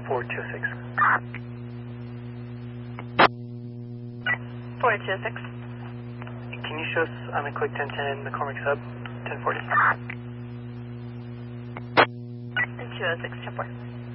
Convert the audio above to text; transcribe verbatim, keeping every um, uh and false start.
four two six. four two six. Can you show us on a quick ten ten McCormick sub, ten forty? two oh six, ten four.